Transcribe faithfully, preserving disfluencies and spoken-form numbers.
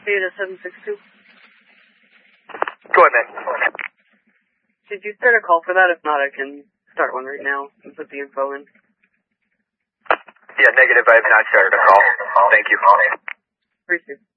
Data seven six two. Go ahead, man. Did you start a call for that? If not, I can start one right now and put the info in. Yeah, negative. I have not started a call. Thank you. Appreciate it.